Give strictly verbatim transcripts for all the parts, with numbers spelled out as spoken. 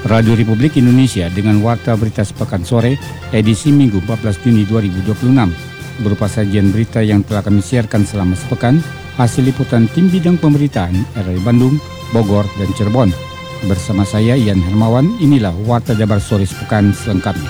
Radio Republik Indonesia dengan Warta Berita Sepekan Sore, edisi Minggu empat belas Juni dua ribu dua puluh enam. Berupa sajian berita yang telah kami siarkan selama sepekan, hasil liputan tim bidang pemberitaan R R I Bandung, Bogor, dan Cirebon. Bersama saya Ian Hermawan, inilah Warta Jabar Sore Sepekan selengkapnya.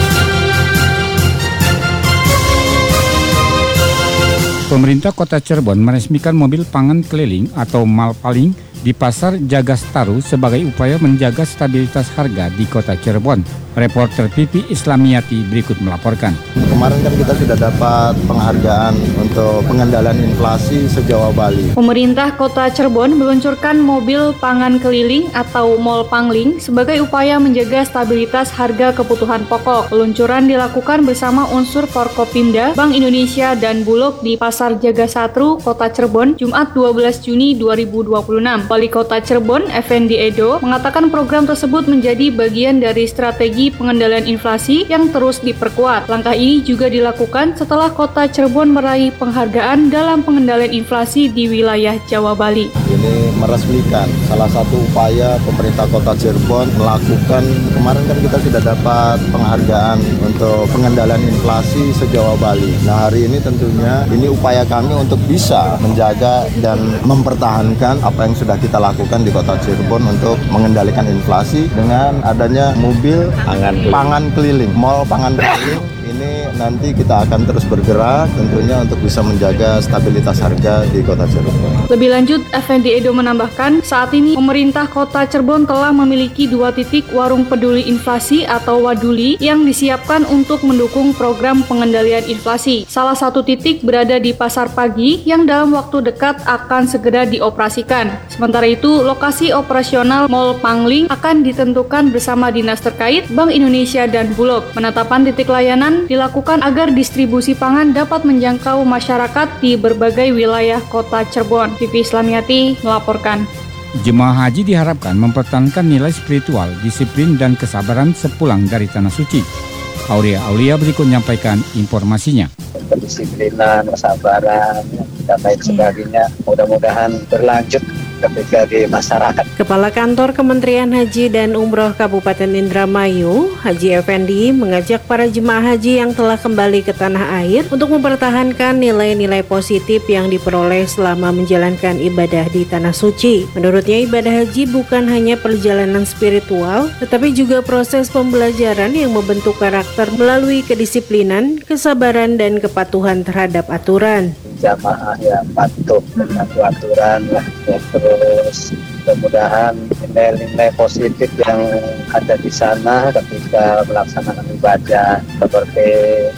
Pemerintah Kota Cirebon meresmikan mobil pangan keliling atau Malpaling di Pasar Jagastaru sebagai upaya menjaga stabilitas harga di Kota Cirebon. Reporter P P Islamiyati berikut melaporkan. Kemarin kan kita sudah dapat penghargaan untuk pengendalian inflasi se-Jawa Bali. Pemerintah Kota Cirebon meluncurkan mobil pangan keliling atau Malpangling sebagai upaya menjaga stabilitas harga kebutuhan pokok. Peluncuran dilakukan bersama unsur Forkopimda, Bank Indonesia, dan Bulog di Pasar Jagasatru, Kota Cirebon, Jumat dua belas Juni dua ribu dua puluh enam. Wali Kota Cirebon, Effendi Edo, mengatakan program tersebut menjadi bagian dari strategi pengendalian inflasi yang terus diperkuat. Langkah ini juga dilakukan setelah Kota Cirebon meraih penghargaan dalam pengendalian inflasi di wilayah Jawa Bali. Ini meresmikan salah satu upaya pemerintah Kota Cirebon melakukan, kemarin kan kita sudah dapat penghargaan untuk pengendalian inflasi se-Jawa Bali. Nah, hari ini tentunya ini upaya kami untuk bisa menjaga dan mempertahankan apa yang sudah kita lakukan di Kota Cirebon untuk mengendalikan inflasi dengan adanya mobil pangan, pangan keliling, mall pangan keliling. Ini nanti kita akan terus bergerak tentunya untuk bisa menjaga stabilitas harga di Kota Cirebon. Lebih lanjut, Effendi Edo menambahkan, saat ini pemerintah Kota Cirebon telah memiliki dua titik warung peduli inflasi atau Waduli yang disiapkan untuk mendukung program pengendalian inflasi. Salah satu titik berada di Pasar Pagi yang dalam waktu dekat akan segera dioperasikan. Sementara itu, lokasi operasional Mall Pangling akan ditentukan bersama dinas terkait, Bank Indonesia, dan Bulog. Penetapan titik layanan dilakukan agar distribusi pangan dapat menjangkau masyarakat di berbagai wilayah Kota Cirebon. P P Islamiyati melaporkan. Jemaah haji diharapkan mempertahankan nilai spiritual, disiplin, dan kesabaran sepulang dari Tanah Suci. Aulia Aulia berikut menyampaikan informasinya. Kedisiplinan, kesabaran, dan lain sebagainya mudah-mudahan berlanjut ketika di masyarakat. Kepala Kantor Kementerian Haji dan Umroh Kabupaten Indramayu, Haji Effendi, mengajak para jemaah haji yang telah kembali ke tanah air untuk mempertahankan nilai-nilai positif yang diperoleh selama menjalankan ibadah di Tanah Suci. Menurutnya, ibadah haji bukan hanya perjalanan spiritual, tetapi juga proses pembelajaran yang membentuk karakter melalui kedisiplinan, kesabaran, dan kepatuhan terhadap aturan. Jamaah yang patuh dengan aturan, ya, terus mudah-mudahan nilai-nilai positif yang ada di sana ketika melaksanakan ibadah seperti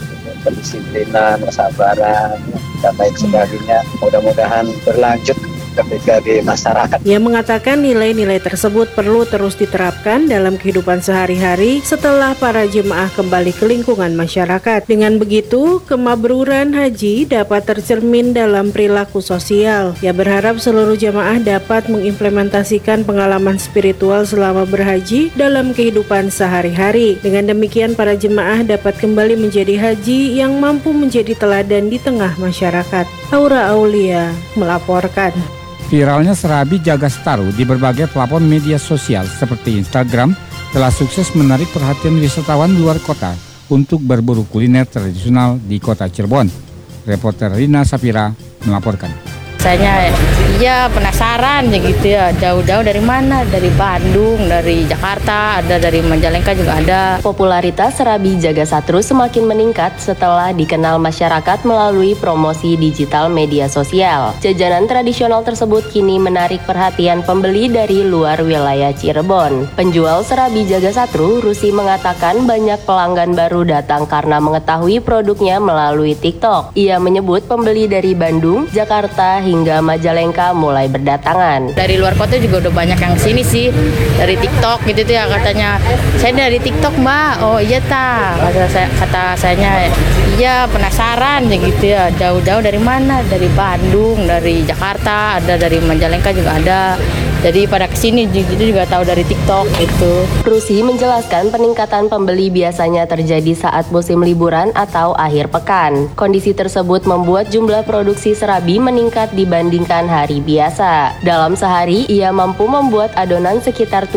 kedisiplinan, kesabaran, dan lain sebagainya mudah-mudahan berlanjut ketika di masyarakat. Ia mengatakan nilai-nilai tersebut perlu terus diterapkan dalam kehidupan sehari-hari setelah para jemaah kembali ke lingkungan masyarakat. Dengan begitu, kemakburan haji dapat tercermin dalam perilaku sosial. Ia berharap seluruh jemaah dapat mengimplementasikan pengalaman spiritual selama berhaji dalam kehidupan sehari-hari. Dengan demikian, para jemaah dapat kembali menjadi haji yang mampu menjadi teladan di tengah masyarakat. Aura Aulia melaporkan. Viralnya serabi Jagastaru di berbagai platform media sosial seperti Instagram telah sukses menarik perhatian wisatawan luar kota untuk berburu kuliner tradisional di Kota Cirebon. Reporter Rina Safira melaporkan. Saya ya penasaran ya gitu ya, jauh-jauh dari mana? Dari Bandung, dari Jakarta, ada dari Majalengka juga ada. Popularitas serabi Jagasatru semakin meningkat setelah dikenal masyarakat melalui promosi digital media sosial. Jajanan tradisional tersebut kini menarik perhatian pembeli dari luar wilayah Cirebon. Penjual serabi Jagasatru, Rusi, mengatakan banyak pelanggan baru datang karena mengetahui produknya melalui TikTok. Ia menyebut pembeli dari Bandung, Jakarta, hingga Majalengka mulai berdatangan. Dari luar kota juga udah banyak yang sini sih, dari TikTok gitu tuh ya, katanya saya dari TikTok mbak. Oh iya ta, kata saya, kata sayanya iya penasaran ya gitu ya, jauh-jauh dari mana? Dari Bandung, dari Jakarta, ada dari Majalengka juga ada. Jadi pada kesini juga, juga tahu dari TikTok itu. Rusi menjelaskan peningkatan pembeli biasanya terjadi saat musim liburan atau akhir pekan. Kondisi tersebut membuat jumlah produksi serabi meningkat dibandingkan hari biasa. Dalam sehari, ia mampu membuat adonan sekitar